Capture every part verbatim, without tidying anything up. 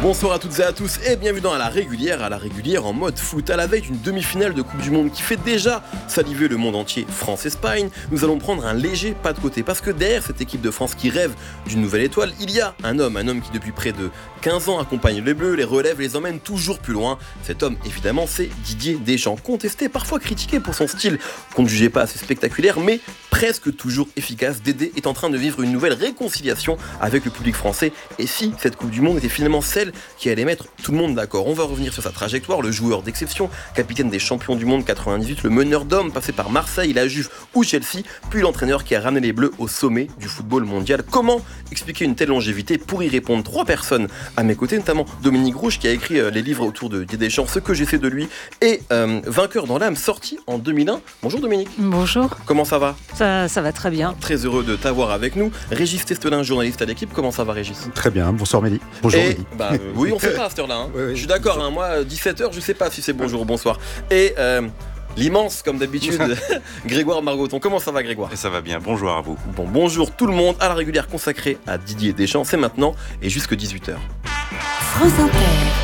Bonsoir à toutes et à tous et bienvenue dans à la régulière, à la régulière en mode foot. À la veille d'une demi-finale de Coupe du Monde qui fait déjà saliver le monde entier, France-Espagne, nous allons prendre un léger pas de côté parce que derrière cette équipe de France qui rêve d'une nouvelle étoile, il y a un homme, un homme qui depuis près de quinze ans accompagne les Bleus, les relève, les emmène toujours plus loin. Cet homme, évidemment, c'est Didier Deschamps, contesté, parfois critiqué pour son style qu'on ne jugeait pas assez spectaculaire, mais presque toujours efficace. Dédé est en train de vivre une nouvelle réconciliation avec le public français. Et si cette Coupe du Monde était finalement celle qui allait mettre tout le monde d'accord? On va revenir sur sa trajectoire, le joueur d'exception, capitaine des champions du monde quatre-vingt-dix-huit, le meneur d'hommes passé par Marseille, la Juve ou Chelsea, puis l'entraîneur qui a ramené les Bleus au sommet du football mondial. Comment expliquer une telle longévité? Pour y répondre, trois personnes à mes côtés, notamment Dominique Rouge qui a écrit euh, les livres autour de Didier Deschamps, Ce que j'ai fait de lui, et euh, Vainqueur dans l'âme, sorti en deux mille un. Bonjour Dominique. Bonjour. Comment ça va? Ça, ça va très bien. Très heureux de t'avoir avec nous. Régis Testelin, journaliste à l'équipe. Comment ça va, Régis? Très bien. Bonsoir Mehdi. Bonjour et, Mehdi. Bah, euh, oui, on sait pas à cette heure-là. Hein. Oui, oui. Je suis d'accord. Hein, moi, dix-sept heures, je sais pas si c'est bonjour ou bonsoir. Et euh, l'immense, comme d'habitude, Grégoire Margoton. Comment ça va, Grégoire? Et ça va bien. Bonjour à vous. Bon, bonjour tout le monde. À la régulière consacrée à Didier Deschamps, c'est maintenant et jusque dix-huit heures. France Inter.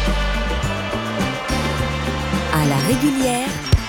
À la régulière.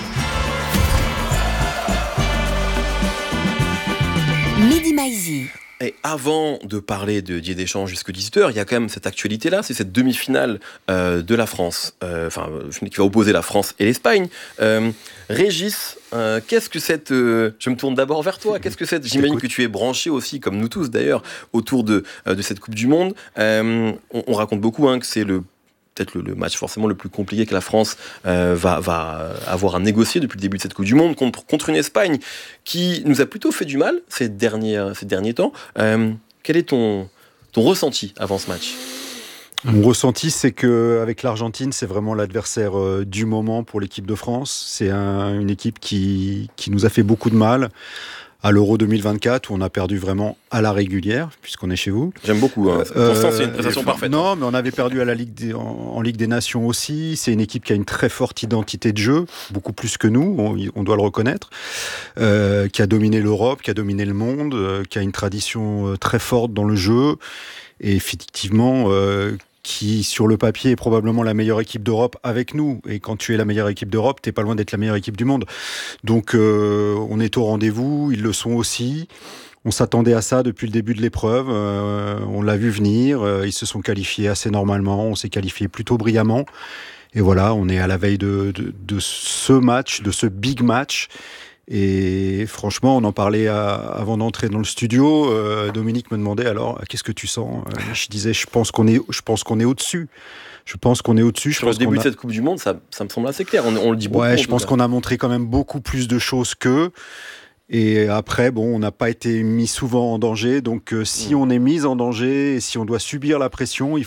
Mehdi Maizi. Et avant de parler de Didier Deschamps jusque dix-huit heures, il y a quand même cette actualité-là, c'est cette demi-finale euh, de la France, euh, enfin, qui va opposer la France et l'Espagne. Euh, Régis, euh, qu'est-ce que cette... Euh, je me tourne d'abord vers toi. Qu'est-ce que cette... J'imagine que tu es branché aussi, comme nous tous d'ailleurs, autour de, euh, de cette Coupe du Monde. Euh, on, on raconte beaucoup hein, que c'est le peut-être le, le match forcément le plus compliqué que la France euh, va, va avoir à négocier depuis le début de cette Coupe du Monde contre, contre une Espagne qui nous a plutôt fait du mal ces derniers, ces derniers temps. Euh, quel est ton, ton ressenti avant ce match ? Mon ressenti, c'est qu'avec l'Argentine, c'est vraiment l'adversaire euh, du moment pour l'équipe de France. C'est un, une équipe qui, qui nous a fait beaucoup de mal. À l'Euro deux mille vingt-quatre, où on a perdu vraiment à la régulière, puisqu'on est chez vous. J'aime beaucoup. Hein. Pour l'instant, c'est une prestation euh, parfaite. Non, mais on avait perdu à la Ligue des, en, en Ligue des Nations aussi. C'est une équipe qui a une très forte identité de jeu, beaucoup plus que nous, on, on doit le reconnaître, euh, qui a dominé l'Europe, qui a dominé le monde, euh, qui a une tradition euh, très forte dans le jeu, et effectivement... Euh, qui, sur le papier, est probablement la meilleure équipe d'Europe avec nous. Et quand tu es la meilleure équipe d'Europe, t'es pas loin d'être la meilleure équipe du monde. Donc, euh, on est au rendez-vous, ils le sont aussi. On s'attendait à ça depuis le début de l'épreuve. Euh, on l'a vu venir. Euh, ils se sont qualifiés assez normalement. On s'est qualifié plutôt brillamment. Et voilà, on est à la veille de, de, de ce match, de ce big match. Et franchement, on en parlait à, avant d'entrer dans le studio. Euh, Dominique me demandait alors, qu'est-ce que tu sens ? euh, Je disais, je pense qu'on est, je pense qu'on est au-dessus. Je pense qu'on est au-dessus. Je Sur pense le début qu'on a... de cette Coupe du Monde, ça, ça me semble assez clair. On, on le dit beaucoup. Ouais, je pense qu'on a montré quand même beaucoup plus de choses qu'eux. Et après, bon, on n'a pas été mis souvent en danger. Donc, euh, si mmh. on est mis en danger et si on doit subir la pression, il